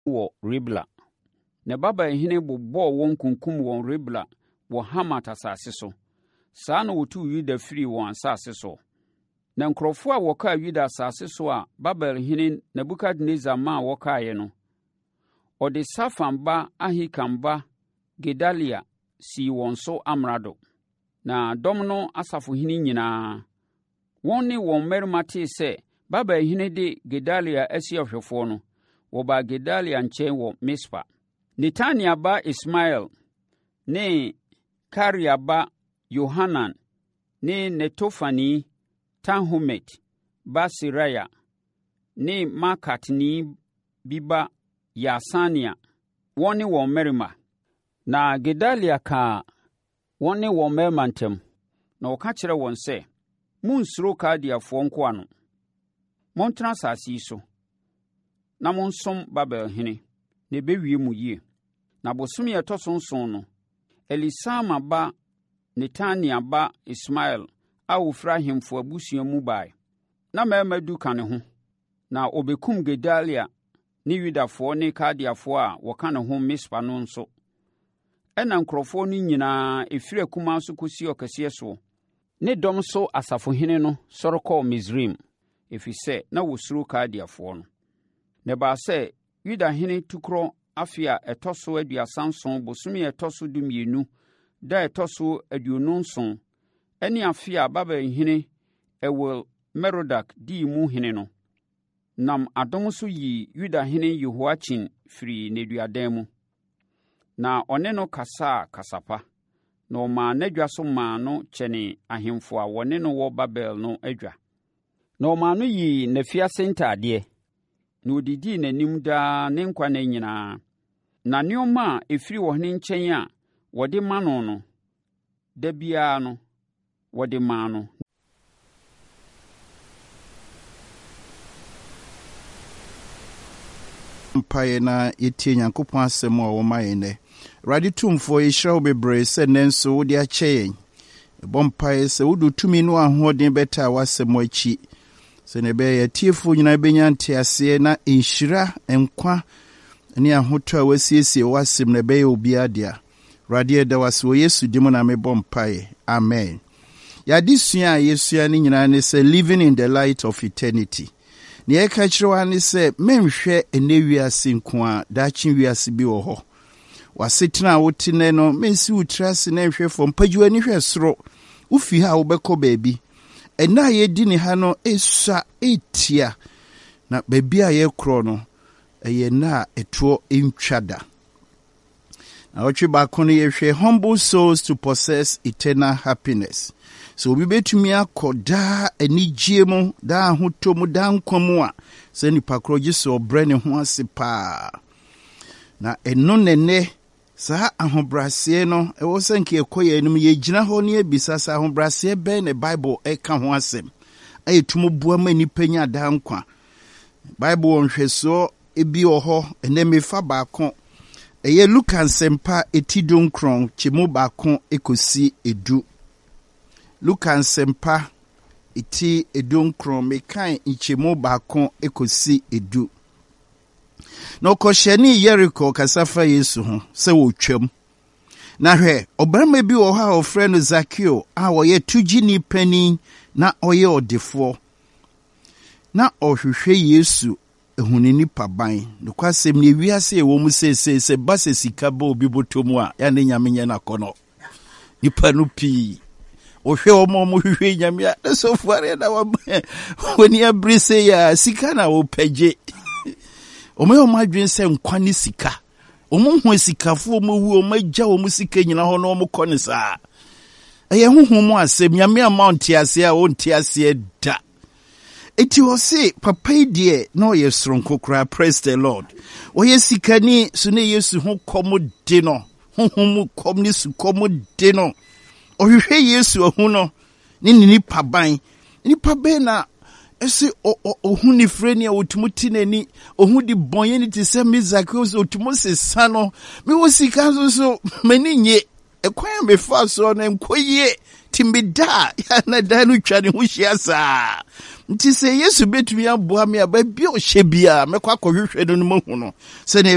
wɔ Ribla. Ne babarhene bobɔɔ wɔn kunkum wɔn Ribla wɔ Hamat asase so. Saa na wɔtuu Yuda firi wɔn asase so. Na nkurɔfoɔ a wɔkaa Yuda asase so a babarhene Nebukadnezar maa wɔkaeɛ no, ɔde Safan ba Ahikam ba Gedalia sii wɔn so amrado. Na dɔm no asafohene nyinaa, wɔn ne wɔn mmarima tee sɛ babarhene de Gedalia asi ɔhwɛfoɔ no, wɔbaa Gedalia nkyɛn wɔ Mispa. Netania ba Ismael ne Karia ba Yohanan ne Netofani Tanhumet ba Seraya ne Makatni bi ba Yasania, wɔn ne wɔn mmarima. Na Gedalia kaa wɔn ne wɔn mmarima ntam, na ɔka kyerɛ wɔn sɛ, monnsuro Kaldeafoɔ nko ano. Montena asase yi so, na monsom Babelhene, na ɛbɛwie mu yie. Na bosome a ɛtɔ so 7 no, Elisama ba Netania ba Ismael a ɔfiri ahemfo abusua mu bae. Na mmarima 10 ka ne ho, na ɔbɛkum Gedalia ne Yudafoɔ ne Kaldeafoɔ a wɔka ne ho Mispa no nso. Ɛna nkurɔfoɔ no nyinaa ɛfiri akumaa so kɔsi ɔkɛseɛ soɔ, ne dɔm so asafohene no sɔre kɔɔ Misraim, ɛfiri sɛ na wɔsuro Kaldeafoɔ no. Na ɛbaa sɛ Yudahene Tukorɔ afe a ɛtɔ so 37 bosome a ɛtɔ so 12 da a ɛtɔ so 27 ɛne afe a Babelhene Ewel Merodak dii mu hene no, nam adom so yii Yudahene Yehoiakyin firi n'aduadan mu. Na ɔne no kasaa kasapa, na ɔmaa n'adwa so maa no kyɛne ahemfo a wɔne no wɔ Babel no adwa. Na ɔmaa no yii n'afiase ntadeɛ, na ɔdidii n'anim daa ne nkwa nna nyinaa. Na nneɛma a ɛfiri ɔhene nkyɛn a wɔde ma no no, da biara no, wɔde maa no. Mpae na yɛtie Nyankopɔn asɛm a wɔma yɛn nɛ. Awurade tumfoɔ yɛhyira wo bebree sɛ nnɛ nso wode akyɛ yɛn. Ɛbɔ mpae sɛ wode tumi no ahoɔden bɛta a w'asɛm akyi. Sɛ ne bɛyɛ atiefoɔ nyinaa bɛnya nteaseɛ na nhyira nkwa ne ahotɔ a wasiesie w'asɛm na ɛbɛyɛ obiara dea. Awurade ɛda wase wɔ Yesu dim na mebɔ mpae. Amen. Yɛade sua a yɛsua no nyinaa ne sɛ living in the light of eternity. Ne yɛka kyerɛ wa ne sɛ menhwɛ ɛnɛ wiase nko a daakye wiase bi wɔ hɔ. Wasetena a wote nɛ no mensi wo tiri ase na nhwɛ fam, pagyiwa ani hwɛ soro. Wofi ha wobɛkɔ baabi. Ɛna a yɛdi ne ha no ɛsua ɛtia, na baabi a yɛkorɔ no ɛyɛ na a ɛtoɔ ntwa da. Na wɔtwe baako no yɛhwɛ humble souls to possess eternal happiness. So obi betumi akɔ daa anigye mu, daa ahotɔ mu, daa nkwa mu a sɛ nipa korɔ gye sɛ ɔbrɛ ne ho ase paa. Na ɛno nɛnɛ saa ahobraseɛ no ɛwɔ sɛ nke ɛkɔ yɛ anim yɛgyina hɔ ne yɛbisa sɛ ahobraseɛ bɛn ne Bible ɛka ho asɛm ayɛ tumo bua ma nipa nya daa nkwa. Bible nhwɛsoɔ ebi wɔ hɔ ɛnɛ mefa baako ɛyɛ Luka nsɛmpa eti donkron kyemu baako ekosi edu. Luka nsɛmpa eti edonkron mekan nkyemu baako ekosi edu. Na ɔkɔhyɛne Yeriko kasafa Yesu ho sɛ wɔtwam. Na hwɛ, ɔbarima bi wɔ hɔ a ɔfrɛ no Zakeo a ɔyɛ tugyini panin na ɔyɛ ɔdefoɔ. Na ɔhwehwɛ Yesu ehunu nipa ban. Nokwasɛm ne wiase ɛwɔ mu sɛ ba sɛ sika ba obi bɔtɔ mu a ya ne nyame nyɛ nakɔnɔ. Nipa no pii. Ohwɛ ɔmo hwehwɛ nyame a na sɔfoare na wani abere sɛ ya sika na wɔpɛgye. Ɔmo adwen sɛ nkwa ne sika. Ɔmo ho sikafo ɔmo wu ɔmo agya ɔmo sika nyina hɔ na ɔmo kɔ ne saa. Ɛyɛ honhom mu asɛm nyame amount ase a wonte ase da. Eti wɔ se papa yi deɛ na ɔyɛ soronko kora, praise the Lord. Ɔyɛ sikani so ne Yesu ho kɔm de no. Honhom mu kɔm ne su kɔm de no. Ɔhwehwɛ Yesu ahu no ne nipa ban. Nipa ban na ɛsɛ ɔhu ne frɛ ni a ɔtumu ti n'ani, ɔhu di bɔnyɛ ni te sɛ Mizaki so ɔtumu sesa no. Me wɔ sika so m'ani nye. Ɛkwan a mefa so no nkɔ yie ti me da ya na da no twa ne ho hyia saa. Nti sɛ Yesu betumi aboa me a ba bi ɔhyɛ bia mɛkɔ akɔhwehwɛ no mu hu no. Sɛ